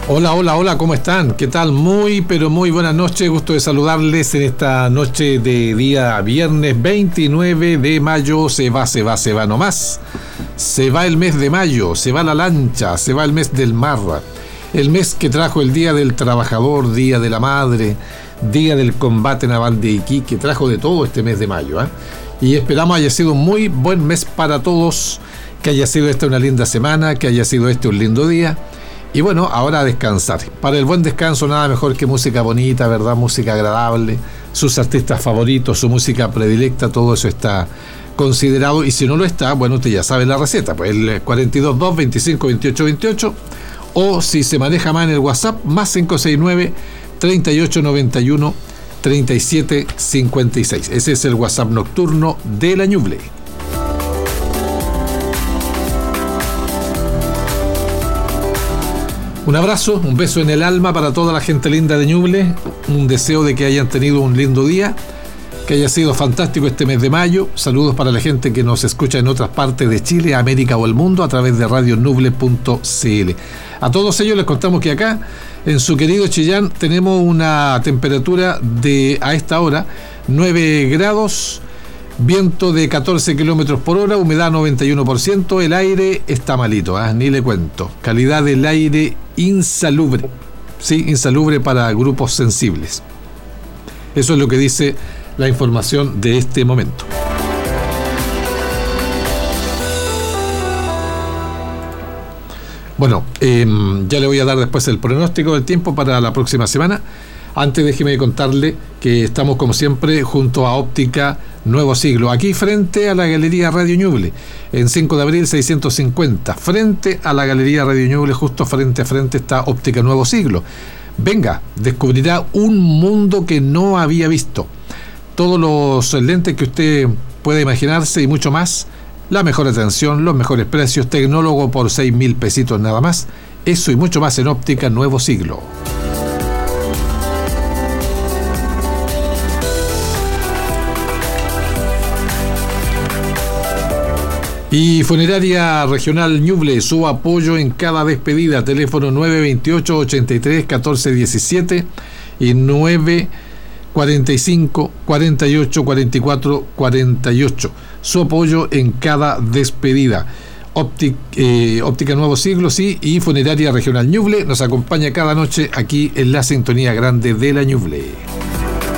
Hola, hola, hola, ¿cómo están? ¿Qué tal? Muy, pero muy buenas noches. Gusto de saludarles en esta noche de día viernes 29 de mayo. Se va nomás. Se va el mes de mayo, se va la lancha, se va el mes del mar. El mes que trajo el Día del Trabajador, Día de la Madre, Día del Combate Naval de Iquique, trajo de todo este mes de mayo, ¿eh? Y esperamos haya sido un muy buen mes para todos, que haya sido esta una linda semana, que haya sido este un lindo día. Y bueno, ahora a descansar. Para el buen descanso nada mejor que música bonita, ¿verdad? Música agradable, sus artistas favoritos, su música predilecta, todo eso está considerado. Y si no lo está, bueno, usted ya sabe la receta, pues el 422 25 28 28, o si se maneja más en el WhatsApp, más 569 38 91 37 56. Ese es el WhatsApp nocturno de la Ñuble. Un abrazo, un beso en el alma para toda la gente linda de Ñuble, un deseo de que hayan tenido un lindo día, que haya sido fantástico este mes de mayo. Saludos para la gente que nos escucha en otras partes de Chile, América o el mundo a través de radionuble.cl. A todos ellos les contamos que acá, en su querido Chillán, tenemos una temperatura de, a esta hora, 9 grados, viento de 14 kilómetros por hora, humedad 91%, el aire está malito, ni le cuento. Calidad del aire insalubre, sí, insalubre para grupos sensibles. Eso es lo que dice la información de este momento. Bueno, ya le voy a dar después el pronóstico del tiempo para la próxima semana. Antes déjeme contarle que estamos como siempre junto a Óptica Nuevo Siglo, aquí frente a la Galería Radio Ñuble, en 5 de abril 650, frente a la Galería Radio Ñuble, justo frente a frente está Óptica Nuevo Siglo. Venga, descubrirá un mundo que no había visto. Todos los lentes que usted pueda imaginarse y mucho más, la mejor atención, los mejores precios, tecnólogo por 6.000 pesitos nada más, eso y mucho más en Óptica Nuevo Siglo. Y Funeraria Regional Ñuble, su apoyo en cada despedida. Teléfono 928 83 14 17 y 945 48 44 48. Su apoyo en cada despedida. Óptica Nuevo Siglo, sí, y Funeraria Regional Ñuble nos acompaña cada noche aquí en la sintonía grande de la Ñuble.